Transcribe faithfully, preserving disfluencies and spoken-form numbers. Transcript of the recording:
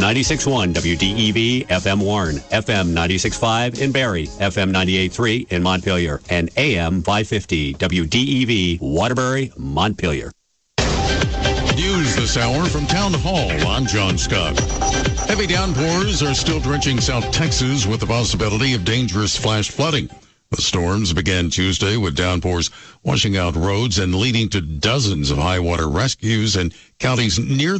ninety-six point one W D E V F M Warren, F M ninety-six point five in Barrie, F M ninety-eight point three in Montpelier, and A M five fifty W D E V Waterbury, Montpelier. News this hour from Town Hall. I'm John Scott. Heavy downpours are still drenching South Texas with the possibility of dangerous flash flooding. The storms began Tuesday with downpours washing out roads and leading to dozens of high water rescues in counties near